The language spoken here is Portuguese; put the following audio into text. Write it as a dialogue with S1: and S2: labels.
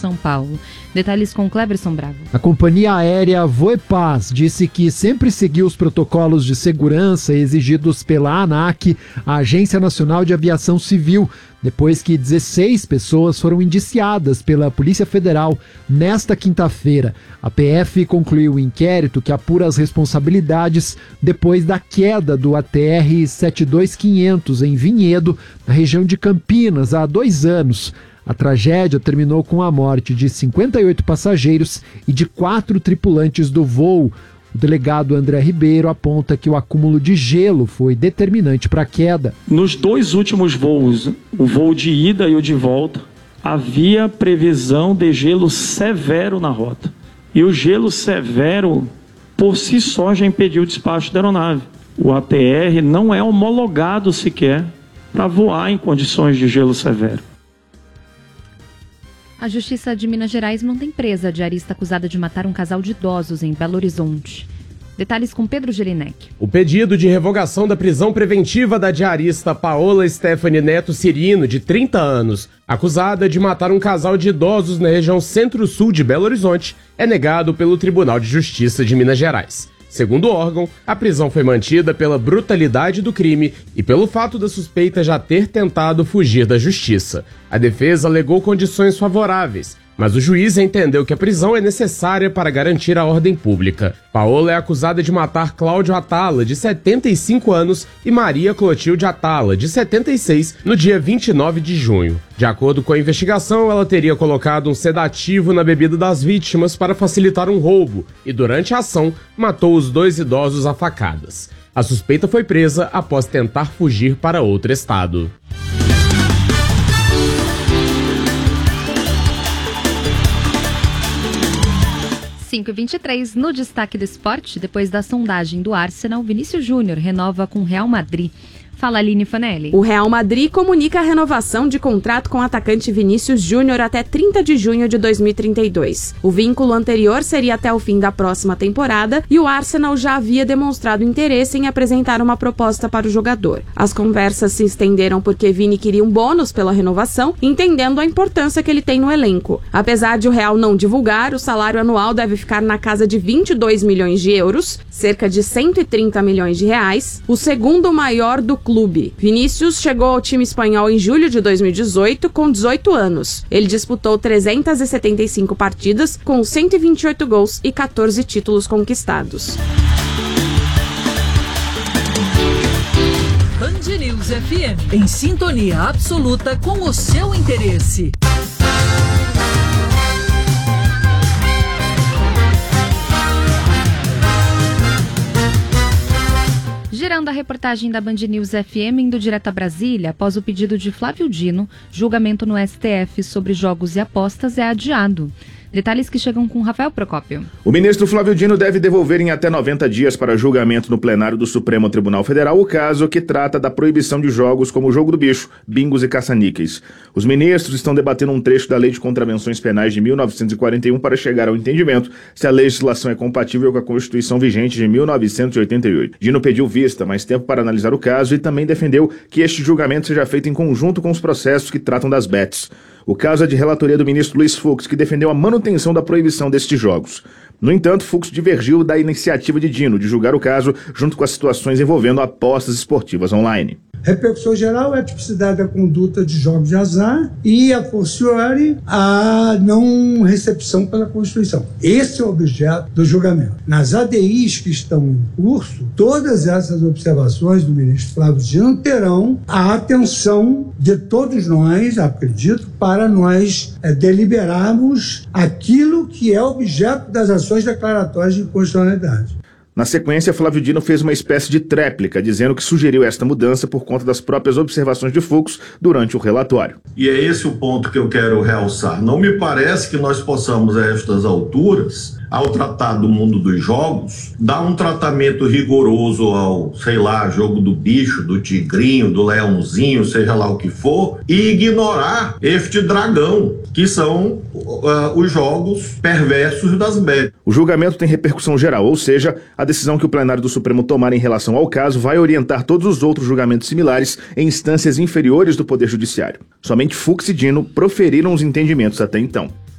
S1: São Paulo. Detalhes com Cleverson Bravo.
S2: A companhia aérea Voepaz disse que sempre seguiu os protocolos de segurança exigidos pela ANAC, a Agência Nacional de Aviação Civil, depois que 16 pessoas foram indiciadas pela Polícia Federal nesta quinta-feira. A PF concluiu o inquérito que apura as responsabilidades depois da queda do ATR 72500 em Vinhedo, na região de Campinas, há 2 anos. A tragédia terminou com a morte de 58 passageiros e de 4 tripulantes do voo. O delegado André Ribeiro aponta que o acúmulo de gelo foi determinante para a queda.
S3: Nos 2 últimos voos, o voo de ida e o de volta, havia previsão de gelo severo na rota. E o gelo severo, por si só, já impediu o despacho da aeronave. O ATR não é homologado sequer para voar em condições de gelo severo.
S1: A Justiça de Minas Gerais mantém presa a diarista acusada de matar um casal de idosos em Belo Horizonte. Detalhes com Pedro Gelinek.
S4: O pedido de revogação da prisão preventiva da diarista Paola Stephanie Neto Cirino, de 30 anos, acusada de matar um casal de idosos na região centro-sul de Belo Horizonte, é negado pelo Tribunal de Justiça de Minas Gerais. Segundo o órgão, a prisão foi mantida pela brutalidade do crime e pelo fato da suspeita já ter tentado fugir da justiça. A defesa alegou condições favoráveis, mas o juiz entendeu que a prisão é necessária para garantir a ordem pública. Paola é acusada de matar Cláudio Atala, de 75 anos, e Maria Clotilde Atala, de 76, no dia 29 de junho. De acordo com a investigação, ela teria colocado um sedativo na bebida das vítimas para facilitar um roubo e, durante a ação, matou os 2 idosos a facadas. A suspeita foi presa após tentar fugir para outro estado.
S1: 5h23, no destaque do esporte, depois da sondagem do Arsenal, Vinícius Júnior renova com o Real Madrid. Fala, Aline Fanelli.
S5: O Real Madrid comunica a renovação de contrato com o atacante Vinícius Júnior até 30 de junho de 2032. O vínculo anterior seria até o fim da próxima temporada e o Arsenal já havia demonstrado interesse em apresentar uma proposta para o jogador. As conversas se estenderam porque Vini queria um bônus pela renovação, entendendo a importância que ele tem no elenco. Apesar de o Real não divulgar, o salário anual deve ficar na casa de 22 milhões de euros, cerca de 130 milhões de reais, o segundo maior do clube. Vinícius chegou ao time espanhol em julho de 2018 com 18 anos. Ele disputou 375 partidas com 128 gols e 14 títulos conquistados.
S6: Band News FM, em sintonia absoluta com o seu interesse.
S1: Girando a reportagem da Band News FM, indo direto a Brasília, após o pedido de Flávio Dino, julgamento no STF sobre jogos e apostas é adiado. Detalhes que chegam com Rafael Procópio.
S7: O ministro Flávio Dino deve devolver em até 90 dias para julgamento no plenário do Supremo Tribunal Federal o caso que trata da proibição de jogos como o Jogo do Bicho, bingos e caça-níqueis. Os ministros estão debatendo um trecho da Lei de Contravenções Penais de 1941 para chegar ao entendimento se a legislação é compatível com a Constituição vigente de 1988. Dino pediu vista, mais tempo para analisar o caso e também defendeu que este julgamento seja feito em conjunto com os processos que tratam das bets. O caso é de relatoria do ministro Luiz Fux, que defendeu a manutenção da proibição destes jogos. No entanto, Fux divergiu da iniciativa de Dino de julgar o caso junto com as situações envolvendo apostas esportivas online.
S8: Repercussão geral é a tipicidade da conduta de jogos de azar e, a fortiori, a não recepção pela Constituição. Esse é o objeto do julgamento. Nas ADIs que estão em curso, todas essas observações do ministro Flávio Dino terão a atenção de todos nós, acredito, para nós deliberarmos aquilo que é objeto das ações declaratórias de inconstitucionalidade.
S7: Na sequência, Flávio Dino fez uma espécie de tréplica, dizendo que sugeriu esta mudança por conta das próprias observações de Fux durante o relatório.
S9: E é esse o ponto que eu quero realçar. Não me parece que nós possamos, a estas alturas, ao tratar do mundo dos jogos, dar um tratamento rigoroso ao, jogo do bicho, do tigrinho, do leãozinho, seja lá o que for, e ignorar este dragão, que são os jogos perversos das bets.
S7: O julgamento tem repercussão geral, ou seja, a decisão que o plenário do Supremo tomar em relação ao caso vai orientar todos os outros julgamentos similares em instâncias inferiores do Poder Judiciário. Somente Fux e Dino proferiram os entendimentos até então.